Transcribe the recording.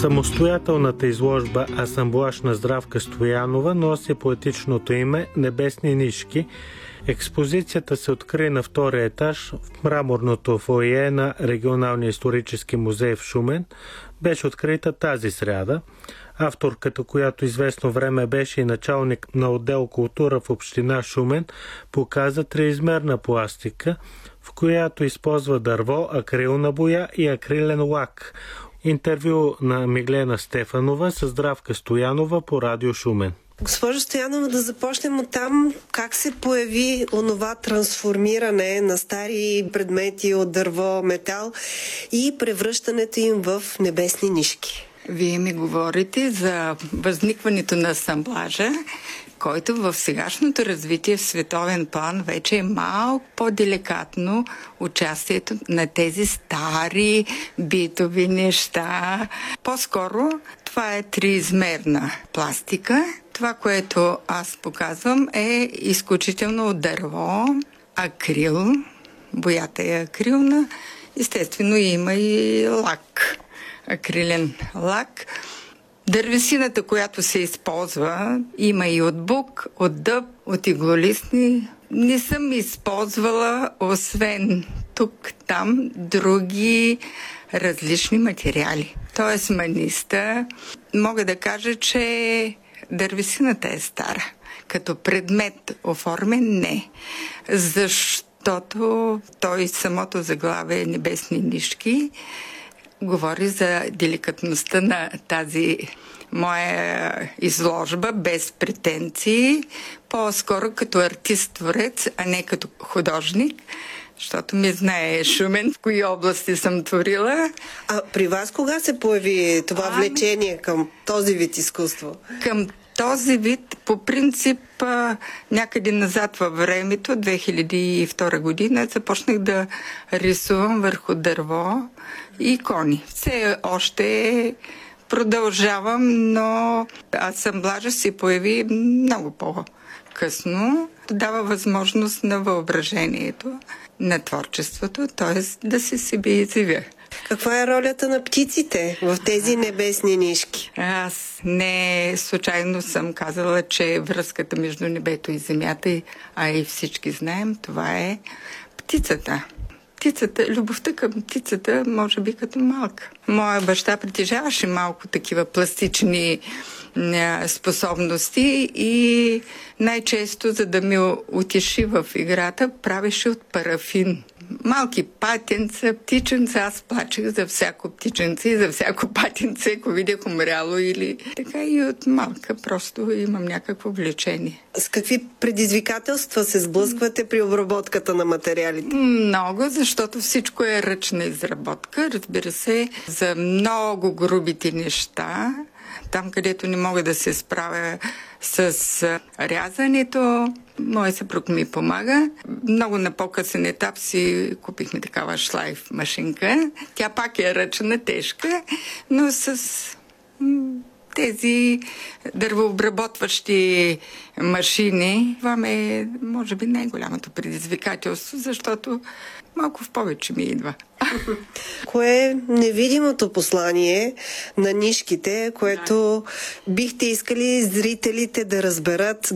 Самостоятелната изложба Асамблаж на Здравка Стоянова носи поетичното име Небесни нишки. Експозицията се откри на втория етаж в мраморното фоайе на Регионалния исторически музей в Шумен. Беше открита тази сряда. Авторката, която известно време беше и началник на отдел култура в община Шумен, показа триизмерна пластика, в която използва дърво, акрилна боя и акрилен лак. Интервю на Миглена Стефанова с Здравка Стоянова по Радио Шумен. Госпожо Стоянова, да започнем от там. Как се появи онова трансформиране на стари предмети от дърво, метал и превръщането им в небесни нишки? Вие ми говорите за възникването на асамблажа, който в сегашното развитие в световен план вече е малко по-деликатно участието на тези стари битови неща. По-скоро това е триизмерна пластика. Това, което аз показвам, е изключително от дърво, акрил, боята е акрилна, естествено има и лак, акрилен лак. Дървесината, която се използва, има и от бук, от дъб, от иглолистни. Не съм използвала, освен тук-там, други различни материали. Тоест маниста. Мога да кажа, че дървесината е стара. Като предмет оформен не. Защото той самото заглавие Небесни нишки говори за деликатността на тази моя изложба, без претенции, по-скоро като артист-творец, а не като художник, защото ми знае Шумен, в кои области съм творила. А при вас кога се появи това влечение към този вид изкуство? Към този вид, по принцип, някъде назад във времето, 2002 година, започнах да рисувам върху дърво и икони. Все още продължавам, но асамблажа се появи много по-късно. Дава възможност на въображението, на творчеството, т.е. да се себе изявя. Каква е ролята на птиците в тези небесни нишки? Аз не случайно съм казала, че връзката между небето и земята, а и всички знаем, това е птицата. Любовта към птицата, може би като малка. Моя баща притежаваше малко такива пластични способности и най-често, за да ме утеши в играта, правеше от парафин. Малки патенца, птиченца, аз плачех за всяко птиченце и за всяко патенце, ако видях умряло или така, и от малка просто имам някакво влечение. С какви предизвикателства се сблъсквате при обработката на материалите? Много, защото всичко е ръчна изработка, разбира се, за много грубите неща. Там, където не мога да се справя с рязането, моят съпруг ми помага. Много на по-късен етап си купихме такава шлайф машинка. Тя пак е ръчна, тежка, но с тези дървообработващи машини, това е, може би, най-голямото предизвикателство, защото малко в повече ми идва. Кое е невидимото послание на нишките, което бихте искали зрителите да разберат,